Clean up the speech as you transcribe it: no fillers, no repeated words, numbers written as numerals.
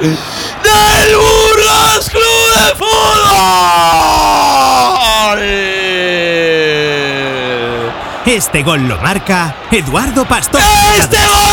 del Burgos Club de Fútbol. Este gol lo marca Eduardo Pastor. ¡Este gol